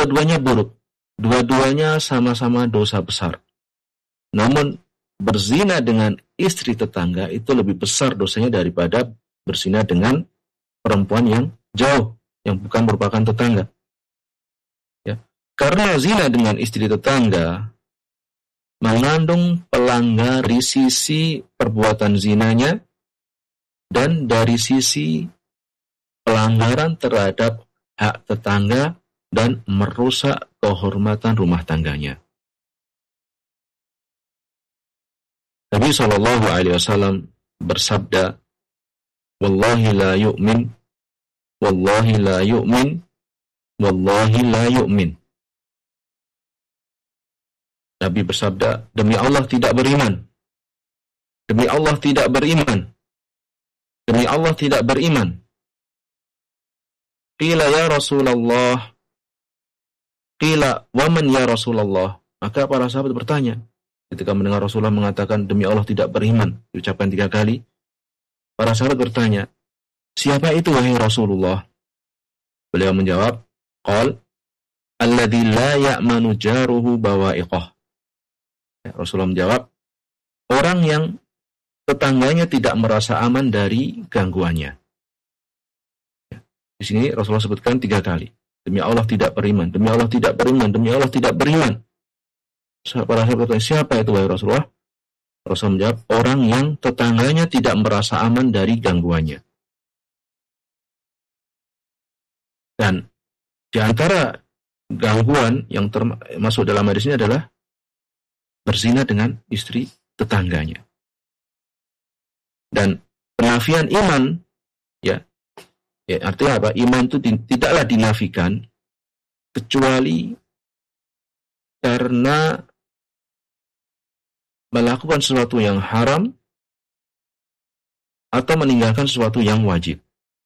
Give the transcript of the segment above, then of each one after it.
dua-duanya buruk. Dua-duanya sama-sama dosa besar. Namun berzina dengan istri tetangga itu lebih besar dosanya daripada berzina dengan perempuan yang jauh, yang bukan merupakan tetangga. Ya. Karena zina dengan istri tetangga mengandung pelanggar dari sisi perbuatan zinanya dan dari sisi pelanggaran terhadap hak tetangga dan merusak kehormatan rumah tangganya. Nabi SAW bersabda, "Wallahi la yu'min, wallahi la yu'min, wallahi la yu'min." Nabi bersabda, demi Allah tidak beriman. Demi Allah tidak beriman. Demi Allah tidak beriman. Qila ya Rasulullah. Qila wa man ya Rasulullah. Maka para sahabat bertanya, ketika mendengar Rasulullah mengatakan demi Allah tidak beriman, diucapkan 3 kali, para sahabat bertanya, siapa itu wahai Rasulullah? Beliau menjawab, qal alladzi la ya'manu jaruhu bawa'iqah. Rasulullah menjawab, orang yang tetangganya tidak merasa aman dari gangguannya. Di sini Rasulullah sebutkan 3 kali. Demi Allah tidak beriman, demi Allah tidak beriman, demi Allah tidak beriman. Para sahabat bertanya, siapa itu wahai Rasulullah? Rasulullah menjawab, orang yang tetangganya tidak merasa aman dari gangguannya. Dan di antara gangguan yang termasuk dalam hadis ini adalah berzina dengan istri tetangganya. Dan penafian iman, ya artinya apa? Iman itu tidaklah dinafikan kecuali karena melakukan sesuatu yang haram atau meninggalkan sesuatu yang wajib.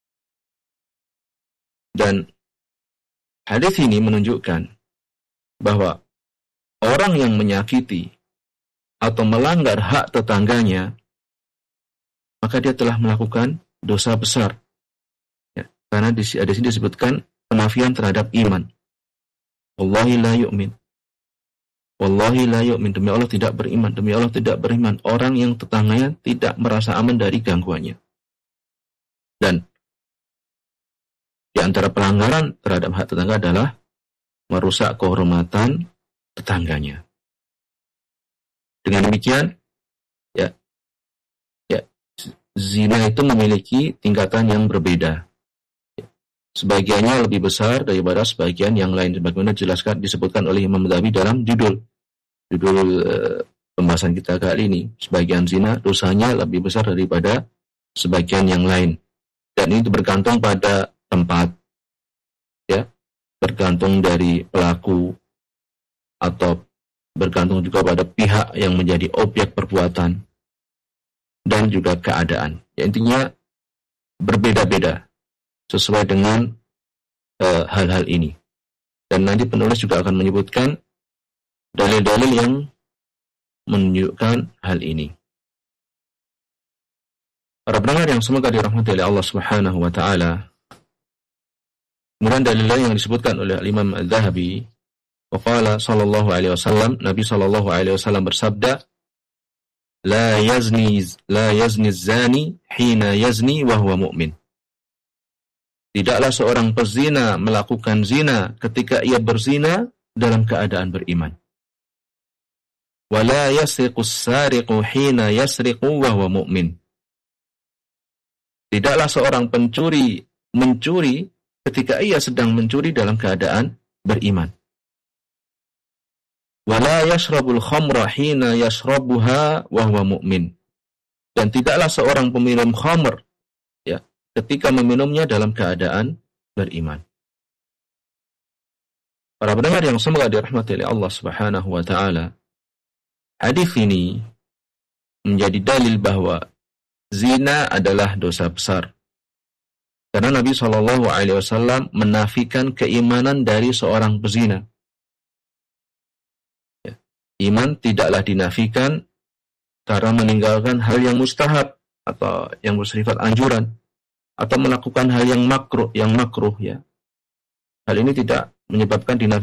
Dan hadis ini menunjukkan bahwa orang yang menyakiti atau melanggar hak tetangganya, maka dia telah melakukan dosa besar. Ya, karena di sini disebutkan penafian terhadap iman. Wallahi la yu'min. Wallahi la yu'min. Demi Allah tidak beriman. Demi Allah tidak beriman. Orang yang tetangganya tidak merasa aman dari gangguannya. Dan di antara pelanggaran terhadap hak tetangga adalah merusak kehormatan tetangganya. Dengan demikian, ya, zina itu memiliki tingkatan yang berbeda. Sebagiannya lebih besar daripada sebagian yang lain, sebagaimana disebutkan oleh Imam Dhahabi dalam judul pembahasan kita kali ini. Sebagian zina dosanya lebih besar daripada sebagian yang lain, dan ini bergantung pada tempat, ya, bergantung dari pelaku atau bergantung juga pada pihak yang menjadi objek perbuatan dan juga keadaan. Ya, intinya berbeda-beda sesuai dengan hal-hal ini. Dan nanti penulis juga akan menyebutkan dalil-dalil yang menunjukkan hal ini. Para pendengar yang semoga dirahmati oleh Allah Subhanahu wa taala, kemudian dalil yang disebutkan oleh Imam Al-Dhahabi, waqala sallallahu alaihi wasallam, Nabi sallallahu alaihi wasallam bersabda, la yazni zani hina yazni wa huwa mu'min. Tidaklah seorang pezina melakukan zina ketika ia berzina dalam keadaan beriman. Wa la yasriqu as-sariqu hina yasriqu wa huwa mu'min. Tidaklah seorang pencuri mencuri ketika ia sedang mencuri dalam keadaan beriman. Wala yashrabul khamra hina yashrabuha wa huwa mu'min. Dan tidaklah seorang peminum khamr, ya, ketika meminumnya dalam keadaan beriman. Para pendengar yang semoga dirahmati oleh Allah Subhanahu wa taala, hadis ini menjadi dalil bahwa zina adalah dosa besar. Karena Nabi sallallahu alaihi wasallam menafikan keimanan dari seorang pezina. Iman tidaklah dinafikan karena meninggalkan hal yang mustahab atau yang bersifat anjuran atau melakukan hal yang makruh ya. Hal ini tidak menyebabkan dinafikan